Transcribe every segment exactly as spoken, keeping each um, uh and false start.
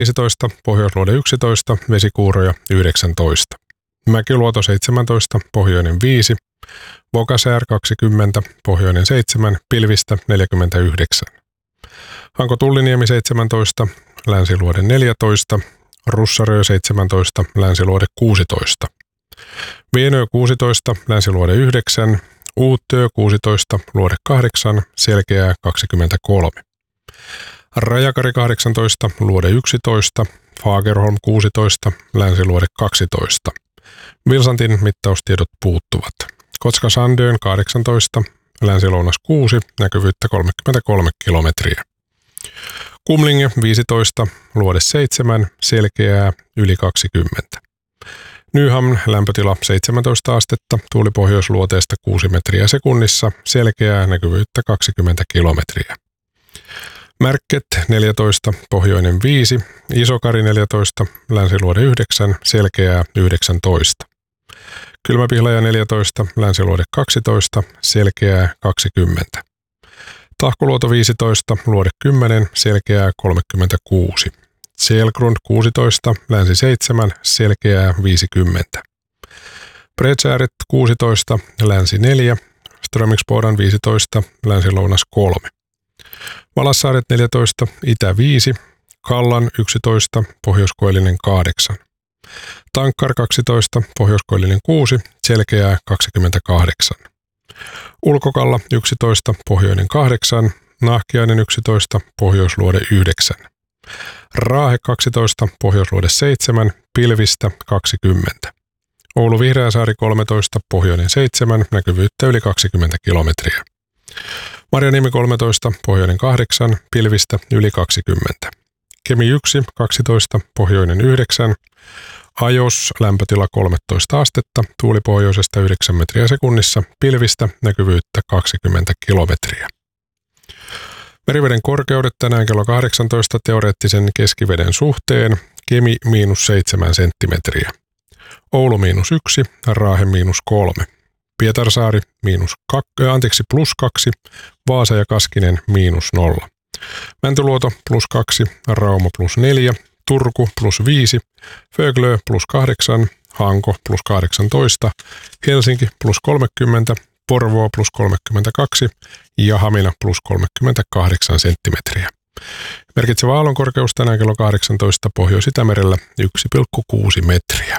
viisitoista, Pohjoisluode yksitoista, Vesikuuroja yhdeksäntoista. Mäkiluoto seitsemäntoista, Pohjoinen viisi, Vogasär kaksikymmentä, Pohjoinen seitsemän, Pilvistä neljäkymmentäyhdeksän. Hanko Tulliniemi seitsemäntoista, Länsiluode neljätoista, Russarö seitsemäntoista, Länsiluode kuusitoista. Vienö kuusitoista, Länsiluode yhdeksän, Uuttöö kuusitoista, Luode kahdeksan, Selkeää kaksikymmentäkolme. Rajakari kahdeksantoista, Luode yksitoista, Fagerholm kuusitoista, Länsiluode kaksitoista. Vilsantin mittaustiedot puuttuvat. Kotka-Sandön kahdeksantoista, Länsi-Lounas kuusi, näkyvyyttä kolmekymmentäkolme kilometriä. Kumlinge viisitoista, Luode seitsemän, Selkeää yli kaksikymmentä. Nyhamn lämpötila seitsemäntoista astetta, tuuli pohjoisluoteesta kuusi metriä sekunnissa, Selkeää näkyvyyttä kaksikymmentä kilometriä. Märket neljätoista, Pohjoinen viisi, Isokari neljätoista, Länsiluode yhdeksän, Selkeää yhdeksäntoista. Kylmäpihlaja neljätoista, Länsiluode kaksitoista, Selkeää kaksikymmentä. Tahkoluoto viisitoista, Luode kymmenen, Selkeää kolmekymmentäkuusi. Selgrund kuusitoista, Länsi seitsemän, Selkeää viisikymmentä. Bredsääret kuusitoista, Länsi neljä, Strömingsbodan viisitoista, Länsi-Lounas kolme. Valassaaret neljätoista, Itä viisi, Kallan yksitoista, Pohjoiskoillinen kahdeksan. Tankkar kaksitoista, Pohjoiskoillinen kuusi, Selkeää kaksikymmentäkahdeksan. Ulkokalla yksitoista, Pohjoinen kahdeksan, Nahkiainen yksitoista, Pohjoisluode yhdeksän. Raahe kaksitoista, Pohjoisluode seitsemän, Pilvistä kaksikymmentä. Oulu Vihreäsaari kolmetoista, Pohjoinen seitsemän, näkyvyyttä yli kaksikymmentä kilometriä. Marjaniemi kolmetoista, Pohjoinen kahdeksan, Pilvistä yli kaksikymmentä. Kemi yksi, kaksitoista, Pohjoinen yhdeksän, Ajos lämpötila kolmetoista astetta, tuuli pohjoisesta yhdeksän metriä sekunnissa, Pilvistä näkyvyyttä kaksikymmentä kilometriä. Meriveden korkeudet tänään kello kahdeksantoista teoreettisen keskiveden suhteen, Kemi miinus seitsemän senttimetriä. Oulu miinus yksi, Raahe miinus kolme. Pietarsaari miinus kak, anteeksi, plus kaksi, Vaasa ja Kaskinen miinus nolla. Mäntyluoto plus kaksi, Rauma plus neljä, Turku plus viisi, Föglö plus kahdeksan, Hanko plus kahdeksantoista, Helsinki plus kolmekymmentä, Porvoo plus kolmekymmentäkaksi ja Hamina plus kolmekymmentäkahdeksan senttimetriä. Merkitsevä aallonkorkeus tänään kello kahdeksantoista Pohjois-Itämerellä yksi pilkku kuusi metriä.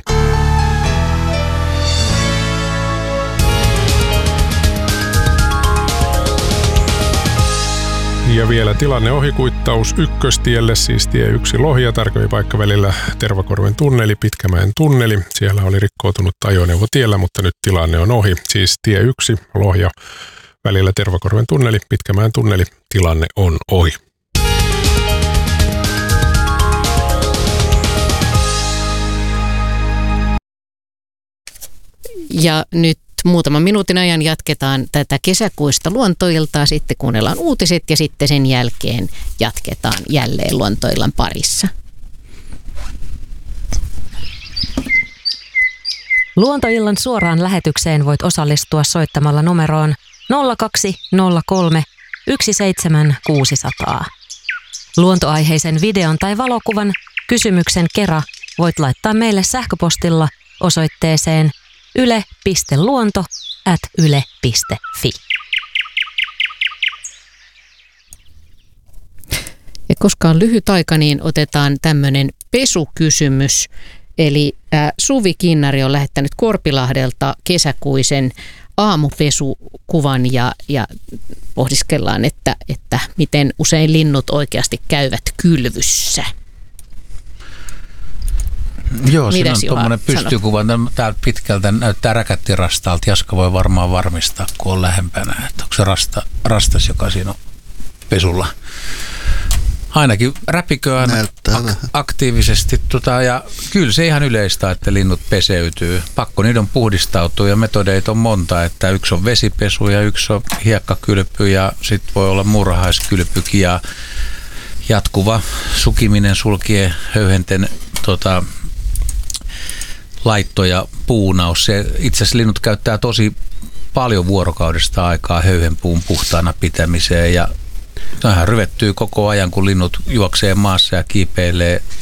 Ja vielä tilanne ohikuittaus ykköstielle, siis tie yksi Lohja, tarkemmin paikkavälillä Tervakorven tunneli, Pitkämäen tunneli. Siellä oli rikkoutunut ajoneuvo tiellä, mutta nyt tilanne on ohi. Siis tie yksi Lohja, välillä Tervakorven tunneli, Pitkämäen tunneli, tilanne on ohi. Ja nyt muutaman minuutin ajan jatketaan tätä kesäkuista luontoiltaa, sitten kuunnellaan uutiset ja sitten sen jälkeen jatketaan jälleen luontoillan parissa. Luontoillan suoraan lähetykseen voit osallistua soittamalla numeroon nolla kaksi nolla kolme yksi seitsemän kuusi nolla nolla. Luontoaiheisen videon tai valokuvan kysymyksen kera voit laittaa meille sähköpostilla osoitteeseen yle piste luonto ät yle piste fi. Ja koska on lyhyt aika, niin otetaan tämmöinen pesukysymys. Eli äh, Suvi Kinnari on lähettänyt Korpilahdelta kesäkuisen aamupesukuvan ja, ja pohdiskellaan, että, että miten usein linnut oikeasti käyvät kylvyssä. Joo, siinä on tuommoinen pystykuva. Täältä pitkältä näyttää räkättirastaalta. Jaska voi varmaan varmistaa, kun on lähempänä, että onko se rasta, rastas, joka siinä on pesulla. Ainakin räpiköön ak- aktiivisesti. Tota, ja kyllä se ihan yleistä, että linnut peseytyy. Pakko niiden puhdistautua ja metodeita on monta. Että yksi on vesipesu ja yksi on hiekkakylpy ja sitten voi olla murhaiskylpykin ja jatkuva sukiminen sulkee höyhenten tota, laitto ja puunaus. Se, itse asiassa linnut käyttää tosi paljon vuorokaudesta aikaa höyhenpuun puhtaana pitämiseen ja tämähän ryvettyy koko ajan, kun linnut juoksee maassa ja kiipeilee